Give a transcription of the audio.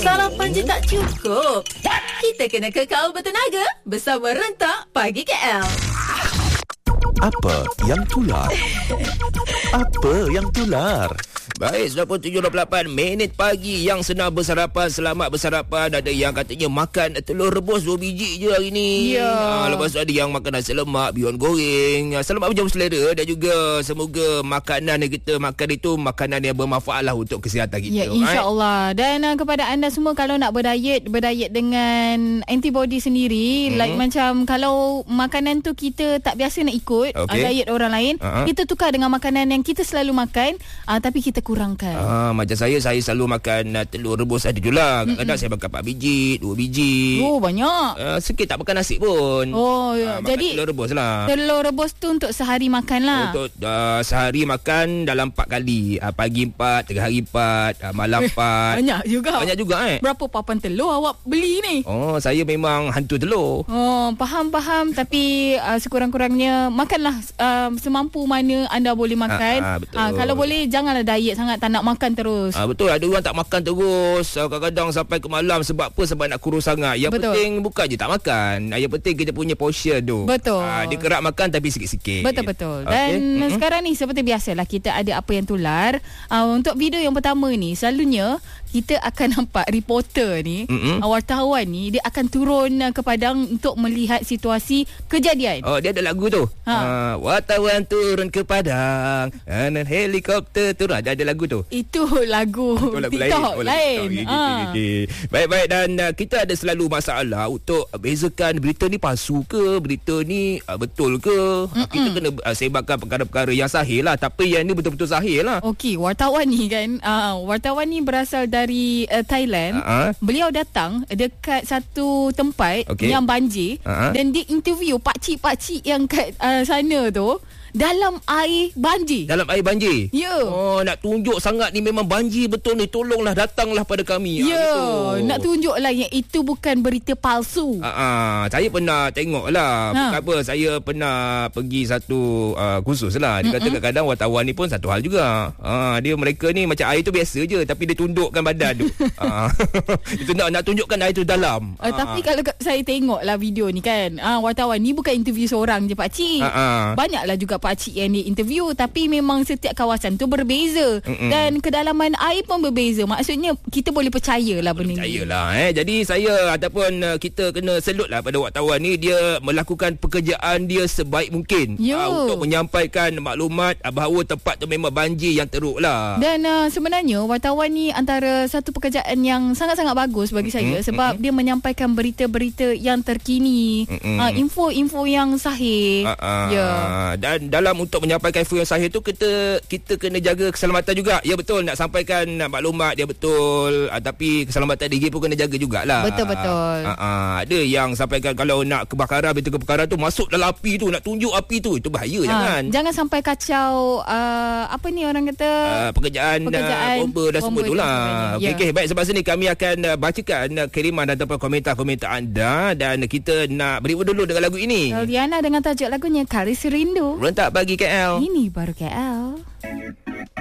Sarapan je tak cukup. Kita kena kekal bertenaga bersama Rentak Pagi KL. Apa yang tular? Apa yang tular? Baik, 97.8 minit pagi yang senang bersarapan. Selamat bersarapan. Ada yang katanya makan telur rebus 2 biji je hari ni. Ya. Lepas tu ada yang makan nasi lemak, bihun goreng. Selamat berjam selera. Dan juga semoga makanan yang kita makan itu makanan yang bermanfaat lah untuk kesihatan kita. Ya, insyaAllah. Dan kepada anda semua, kalau nak berdiet dengan antibody sendiri, like macam kalau makanan tu kita tak biasa nak ikut diet orang lain, kita tukar dengan makanan yang kita selalu makan, tapi kita kurangkan. Macam saya selalu makan telur rebus ada julah. Kadang-kadang saya makan 4 biji, 2 biji. Oh, banyak. Sikit tak makan nasi pun. Oh, jadi telur rebus lah. Telur rebus tu untuk sehari makan lah. Untuk sehari makan dalam 4 kali. Pagi 4, tengah hari 4, malam 4. Banyak juga. Banyak juga Berapa papan telur awak beli ni? Oh, saya memang hantu telur. Oh, faham. Tapi sekurang-kurangnya makanlah semampu mana anda boleh makan. Betul. Kalau boleh janganlah diet sangat, tak nak makan terus. Betul, ada orang tak makan terus. Kadang-kadang sampai ke malam. Sebab apa? Sebab nak kurus sangat. Yang penting bukan je tak makan. Yang penting kita punya portion tu. Betul. Dia kerap makan tapi sikit-sikit. Betul. Dan sekarang ni seperti biasalah, kita ada apa yang tular. Untuk video yang pertama ni, selalunya kita akan nampak reporter ni, wartawan ni, dia akan turun ke padang untuk melihat situasi kejadian. Oh, dia ada lagu tu. Wartawan turun ke padang, helikopter turun. Ada lagu tu. Itu lagu TikTok lain. Baik. Dan kita ada selalu masalah untuk bezakan berita ni palsu ke, berita ni betul ke. Kita kena sebarkan perkara-perkara yang sahih lah. Tapi yang ni betul-betul sahih lah. Okey, wartawan ni kan, wartawan ni berasal dari Thailand. Beliau datang dekat satu tempat yang banjir, dan dia interview pakcik-pakcik yang kat sana tu dalam air banjir. Dalam air banjir? Ya. Oh, nak tunjuk sangat ni memang banjir betul ni. Tolonglah, datanglah pada kami. Ya, nak tunjuklah yang itu bukan berita palsu. Saya pernah tengok lah. Apa, saya pernah pergi satu kursus lah. Dia kata kadang-kadang wartawan ni pun satu hal juga. Mereka ni macam air tu biasa je, tapi dia tundukkan badan tu. Itu nak tunjukkan air tu dalam. Tapi kalau saya tengok lah video ni kan, wartawan ni bukan interview seorang je pakcik. Banyaklah juga pakcik yang diinterview, tapi memang setiap kawasan tu berbeza. Dan kedalaman air pun berbeza. Maksudnya kita boleh percayalah benda ni. Percayalah. Jadi saya ataupun kita kena salute lah pada wartawan ni. Dia melakukan pekerjaan dia sebaik mungkin untuk menyampaikan maklumat bahawa tempat tu memang banjir yang teruk lah. Dan sebenarnya wartawan ni antara satu pekerjaan yang sangat-sangat bagus bagi saya, sebab dia menyampaikan berita-berita yang terkini, info-info yang sahih. Dan dalam untuk menyampaikan info yang sahih tu, kita kena jaga keselamatan juga. Ya, betul, nak sampaikan maklumat dia betul, tapi keselamatan diri pun kena jaga jugalah. Betul. Ada yang sampaikan kalau nak kebakaran, berita kebakaran tu masuk dalam api tu, nak tunjuk api tu, itu bahaya. Jangan sampai kacau apa ni orang kata pekerjaan bomba dan semua tu lah. Okey, baik, sebab sini kami akan bacakan kiriman dan komentar-komentar anda, dan kita nak beri dulu dengan lagu ini. Diana dengan tajuk lagunya Karis Rindu. Rentak Pagi KL. Ini baru KL.